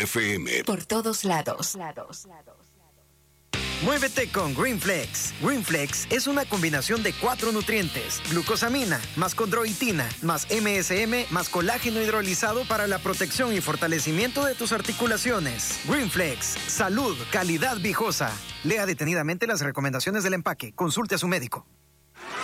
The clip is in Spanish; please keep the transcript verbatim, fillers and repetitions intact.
F M. Por todos lados. Muévete con Greenflex. Greenflex es una combinación de cuatro nutrientes: glucosamina, más condroitina, más M S M, más colágeno hidrolizado para la protección y fortalecimiento de tus articulaciones. Greenflex, salud, calidad viejosa. Lea detenidamente las recomendaciones del empaque. Consulte a su médico.